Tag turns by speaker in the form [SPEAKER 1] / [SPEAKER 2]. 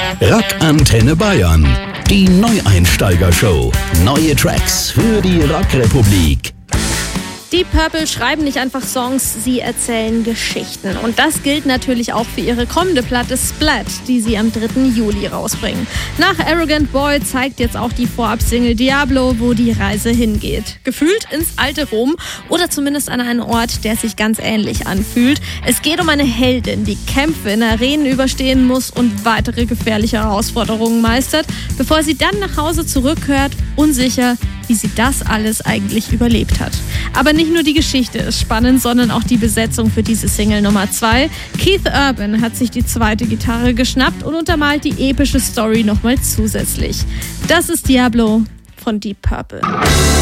[SPEAKER 1] Rock Antenne Bayern. Die Neueinsteiger-Show. Neue Tracks für die Rockrepublik.
[SPEAKER 2] Deep Purple schreiben nicht einfach Songs, sie erzählen Geschichten. Und das gilt natürlich auch für ihre kommende Platte Splat, die sie am 3. Juli rausbringen. Nach Arrogant Boy zeigt jetzt auch die Vorab-Single Diablo, wo die Reise hingeht. Gefühlt ins alte Rom oder zumindest an einen Ort, der sich ganz ähnlich anfühlt. Es geht um eine Heldin, die Kämpfe in Arenen überstehen muss und weitere gefährliche Herausforderungen meistert, bevor sie dann nach Hause zurückkehrt, unsicher, wie sie das alles eigentlich überlebt hat. Aber nicht nur die Geschichte ist spannend, sondern auch die Besetzung für diese Single Nummer 2. Keith Urban hat sich die zweite Gitarre geschnappt und untermalt die epische Story nochmal zusätzlich. Das ist Diablo von Deep Purple.